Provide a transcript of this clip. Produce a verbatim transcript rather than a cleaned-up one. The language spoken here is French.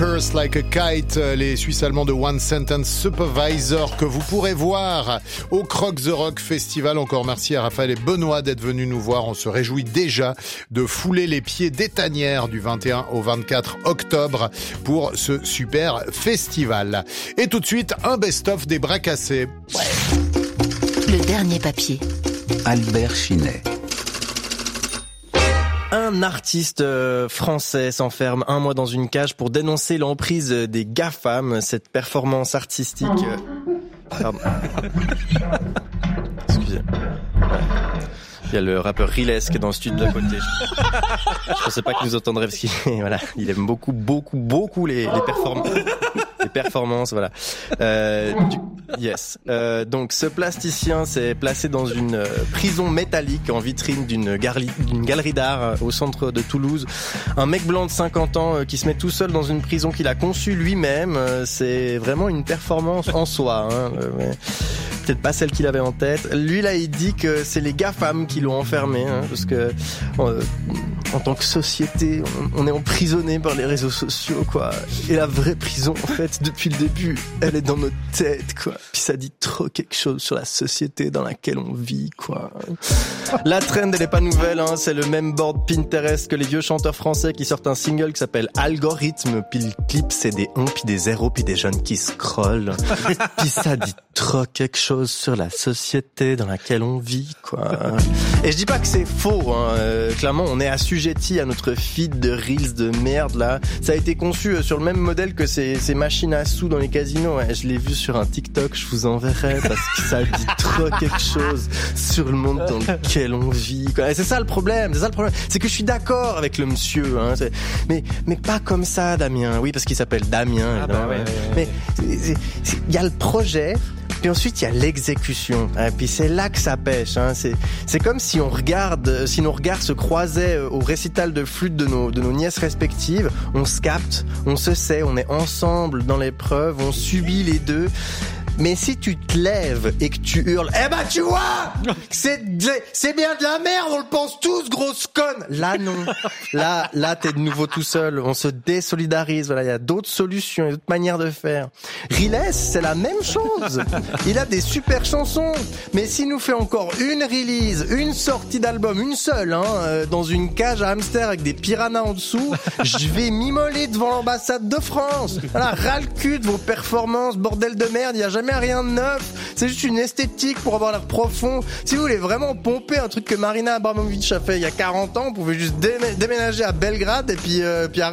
Burst Like a Kite, les Suisses allemands de One Sentence Supervisor que vous pourrez voir au Croc the Rock Festival. Encore merci à Raphaël et Benoît d'être venus nous voir. On se réjouit déjà de fouler les pieds des tanières du vingt et un au vingt-quatre octobre pour ce super festival. Et tout de suite, un best-of des bras cassés. Ouais. Le dernier papier. Albert Chinet. Un artiste français s'enferme un mois dans une cage pour dénoncer l'emprise des GAFAM, cette performance artistique. Pardon. Excusez. Il y a le rappeur Riles qui est dans le studio d'à côté. Je pensais pas qu'il nous entendrait parce qu'il voilà, il aime beaucoup, beaucoup, beaucoup les, les performances. Les performances, voilà. Euh, du, yes. Euh, donc, ce plasticien s'est placé dans une euh, prison métallique en vitrine d'une, garli, d'une galerie d'art euh, au centre de Toulouse. Un mec blanc de cinquante ans euh, qui se met tout seul dans une prison qu'il a conçue lui-même. Euh, c'est vraiment une performance en soi. Hein, euh, mais peut-être pas celle qu'il avait en tête. Lui, là, il dit que c'est les GAFAM qui l'ont enfermé, hein, parce que euh, en tant que société, on, on est emprisonné par les réseaux sociaux, quoi. Et la vraie prison, en fait, depuis le début, elle est dans nos têtes, quoi. Puis ça dit trop quelque chose sur la société dans laquelle on vit, quoi. La trend, elle est pas nouvelle, hein. C'est le même board Pinterest que les vieux chanteurs français qui sortent un single qui s'appelle Algorithme. Puis le clip, c'est des un, puis des zéros, puis des jeunes qui scrollent. Puis ça dit trop quelque chose sur la société dans laquelle on vit, quoi. Et je dis pas que c'est faux, hein. Euh, clairement, on est assujetti à notre feed de reels de merde, là. Ça a été conçu sur le même modèle que ces, ces machines à sous dans les casinos. Ouais, je l'ai vu sur un TikTok, je vous enverrai parce que ça dit trop quelque chose sur le monde dans lequel on vit, quoi. Et c'est ça le problème, c'est ça le problème. C'est que je suis d'accord avec le monsieur, hein. C'est, mais, mais pas comme ça, Damien. Oui, parce qu'il s'appelle Damien. Ah bah ouais, ouais, ouais. Mais il y a le projet. Puis ensuite, il y a l'exécution. Et puis c'est là que ça pêche. Hein. C'est, c'est comme si on regarde, si nos regards se croisaient au récital de flûte de nos, de nos nièces respectives. On se capte, on se sait, on est ensemble dans l'épreuve, on subit les deux. Mais si tu te lèves et que tu hurles, eh ben tu vois, c'est, c'est bien de la merde, on le pense tous, grosse conne. Là non, là, là t'es de nouveau tout seul, on se désolidarise. Voilà, il y a d'autres solutions, il y a d'autres manières de faire. Riles, c'est la même chose. Il a des super chansons, mais s'il nous fait encore une release, une sortie d'album, une seule, hein, euh, dans une cage à hamster avec des piranhas en dessous, je vais m'immoler devant l'ambassade de France. Voilà, ras le cul de vos performances, bordel de merde, il y a jamais rien de neuf, c'est juste une esthétique pour avoir l'air profond. Si vous voulez vraiment pomper un truc que Marina Abramovic a fait il y a quarante ans, vous pouvez juste déménager à Belgrade et puis, euh, puis